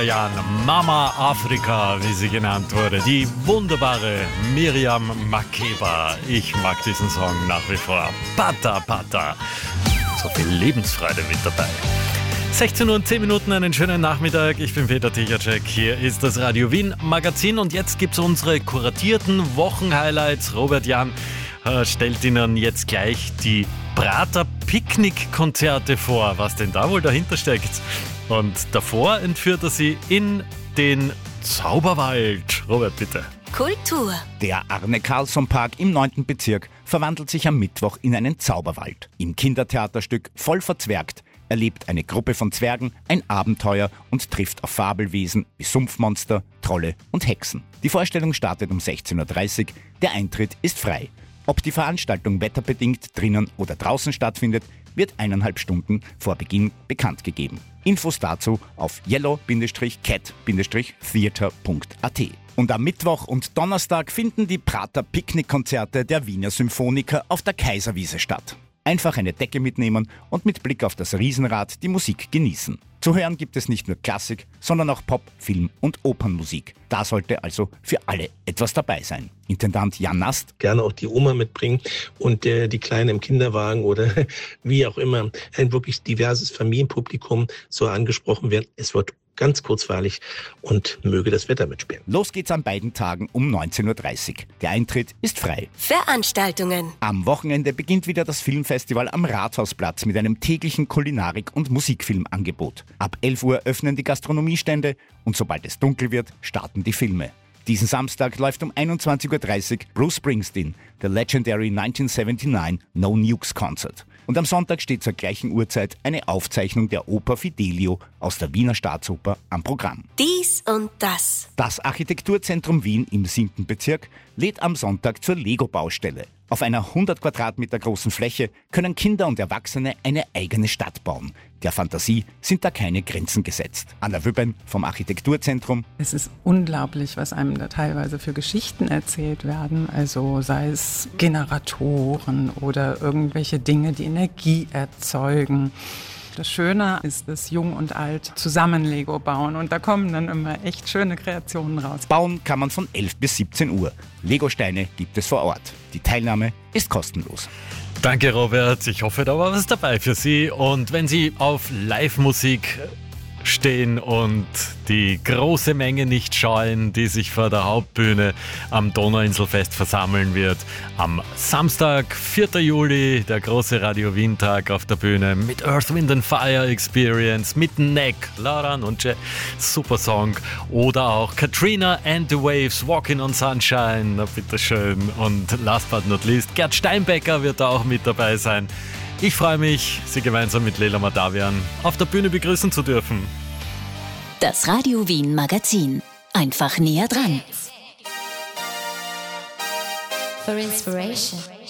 Jan, Mama Afrika, wie sie genannt wurde. Die wunderbare Miriam Makeba. Ich mag diesen Song nach wie vor. Pata Pata. So viel Lebensfreude mit dabei. 16 Uhr und 10 Minuten, einen schönen Nachmittag. Ich bin Peter Tichatschek. Hier ist das Radio Wien Magazin und jetzt gibt es unsere kuratierten Wochenhighlights. Robert Jan stellt Ihnen jetzt gleich die Prater Picknick-Konzerte vor. Was denn da wohl dahinter steckt? Und davor entführt er sie in den Zauberwald. Robert, bitte. Kultur. Der Arne-Carlsson-Park im 9. Bezirk verwandelt sich am Mittwoch in einen Zauberwald. Im Kindertheaterstück Voll verzwergt erlebt eine Gruppe von Zwergen ein Abenteuer und trifft auf Fabelwesen wie Sumpfmonster, Trolle und Hexen. Die Vorstellung startet um 16.30 Uhr. Der Eintritt ist frei. Ob die Veranstaltung wetterbedingt drinnen oder draußen stattfindet, wird 1,5 Stunden vor Beginn bekannt gegeben. Infos dazu auf yellow-cat-theater.at. Und am Mittwoch und Donnerstag finden die Prater Picknickkonzerte der Wiener Symphoniker auf der Kaiserwiese statt. Einfach eine Decke mitnehmen und mit Blick auf das Riesenrad die Musik genießen. Zu hören gibt es nicht nur Klassik, sondern auch Pop, Film und Opernmusik. Da sollte also für alle etwas dabei sein. Intendant Jan Nast. Gerne auch die Oma mitbringen und die Kleine im Kinderwagen oder wie auch immer. Ein wirklich diverses Familienpublikum soll angesprochen werden. Es wird ganz kurzweilig und möge das Wetter mitspielen. Los geht's an beiden Tagen um 19.30 Uhr. Der Eintritt ist frei. Veranstaltungen. Am Wochenende beginnt wieder das Filmfestival am Rathausplatz mit einem täglichen Kulinarik- und Musikfilmangebot. Ab 11 Uhr öffnen die Gastronomiestände und sobald es dunkel wird, starten die Filme. Diesen Samstag läuft um 21.30 Uhr Bruce Springsteen, The Legendary 1979 No Nukes Concert. Und am Sonntag steht zur gleichen Uhrzeit eine Aufzeichnung der Oper Fidelio aus der Wiener Staatsoper am Programm. Dies und das. Das Architekturzentrum Wien im 7. Bezirk lädt am Sonntag zur Lego-Baustelle. Auf einer 100 Quadratmeter großen Fläche können Kinder und Erwachsene eine eigene Stadt bauen. Der Fantasie sind da keine Grenzen gesetzt. Anna Wübben vom Architekturzentrum. Es ist unglaublich, was einem da teilweise für Geschichten erzählt werden. Also sei es Generatoren oder irgendwelche Dinge, die Energie erzeugen. Das Schöne ist, dass Jung und Alt zusammen Lego bauen und da kommen dann immer echt schöne Kreationen raus. Bauen kann man von 11 bis 17 Uhr. Lego-Steine gibt es vor Ort. Die Teilnahme ist kostenlos. Danke, Robert. Ich hoffe, da war was dabei für Sie. Und wenn Sie auf Live-Musik stehen und die große Menge nicht scheuen, die sich vor der Hauptbühne am Donauinselfest versammeln wird. Am Samstag, 4. Juli, der große Radio Wien-Tag auf der Bühne mit Earth, Wind and Fire Experience, mit Neck, Lauren und Jay, super Song. Oder auch Katrina and the Waves, Walking on Sunshine, na bitteschön. Und last but not least, Gerd Steinbecker wird da auch mit dabei sein. Ich freue mich, Sie gemeinsam mit Leila Madavian auf der Bühne begrüßen zu dürfen. Das Radio Wien Magazin. Einfach näher dran. For inspiration.